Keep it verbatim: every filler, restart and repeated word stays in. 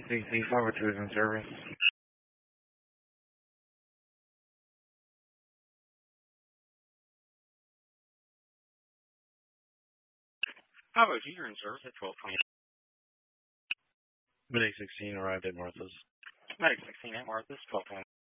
C C five oh two is in service. five oh two, you're in service at twelve twenty. Medic sixteen arrived at Martha's. Medic sixteen at Martha's, twelve twenty.